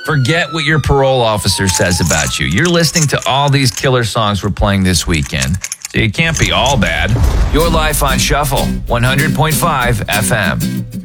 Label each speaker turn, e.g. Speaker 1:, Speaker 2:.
Speaker 1: Forget what your parole officer says about you. You're listening to all these killer songs we're playing this weekend, so you can't be all bad. Your life on Shuffle, 100.5 FM.